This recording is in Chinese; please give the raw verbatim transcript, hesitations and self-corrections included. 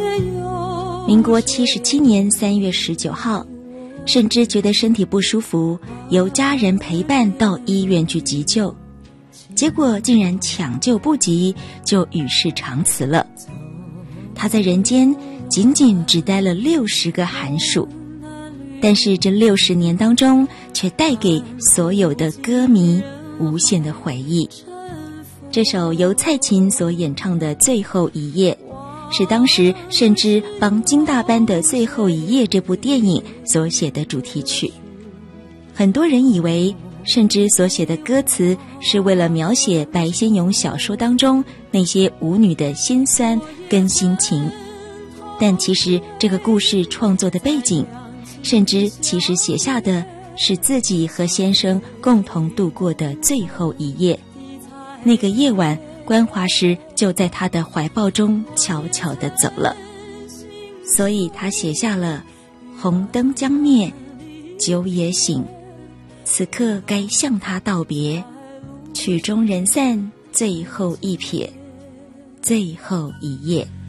民国七十七年三月十九号，甚至觉得身体不舒服，由家人陪伴到医院去急救，结果竟然抢救不及，就与世长辞了。他在人间仅仅只待了六十个寒暑，但是这六十年当中，却带给所有的歌迷无限的回忆。这首由蔡琴所演唱的《最后一夜》，是当时甚至帮金大班的《最后一夜》这部电影所写的主题曲。很多人以为甚至所写的歌词是为了描写白先勇小说当中那些舞女的辛酸跟心情，但其实这个故事创作的背景，甚至其实写下的是自己和先生共同度过的最后一夜。那个夜晚，关华时就在他的怀抱中悄悄地走了，所以他写下了红灯将灭，酒也醒，此刻该向他道别，曲终人散，最后一瞥，最后一夜。